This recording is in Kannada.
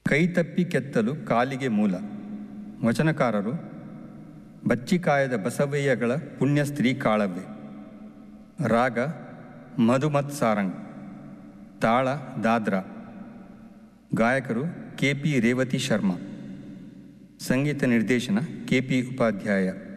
ಕೈತಪ್ಪಿ ಕೆತ್ತಲು ಕಾಲಿಗೆ ಮೂಲ. ವಚನಕಾರರು ಬಚ್ಚಿಕಾಯದ ಬಸವಯ್ಯಗಳ ಪುಣ್ಯಸ್ತ್ರೀ ಕಾಳವ್ವೆ. ರಾಗ ಮಧುಮತ್ ಸಾರಂಗ್. ತಾಳ ದಾದ್ರಾ. ಗಾಯಕರು KP ರೇವತಿ ಶರ್ಮಾ. ಸಂಗೀತ ನಿರ್ದೇಶನ KP ಉಪಾಧ್ಯಾಯ.